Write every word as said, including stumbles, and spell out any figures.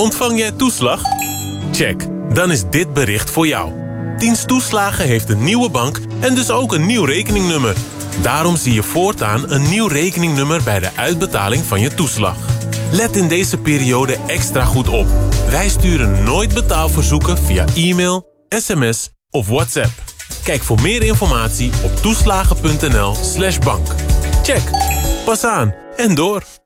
Ontvang jij toeslag? Check, dan is dit bericht voor jou. Dienst Toeslagen heeft een nieuwe bank en dus ook een nieuw rekeningnummer. Daarom zie je voortaan een nieuw rekeningnummer bij de uitbetaling van je toeslag. Let in deze periode extra goed op. Wij sturen nooit betaalverzoeken via e-mail, sms of WhatsApp. Kijk voor meer informatie op toeslagen punt n l slash bank. Check, pas aan en door.